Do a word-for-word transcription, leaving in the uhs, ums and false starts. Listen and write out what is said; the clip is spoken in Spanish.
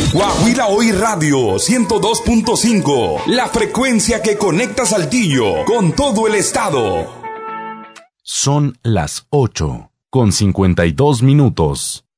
Guajira Hoy Radio ciento dos punto cinco, la frecuencia que conecta Saltillo con todo el estado. Son las ocho con cincuenta y dos minutos.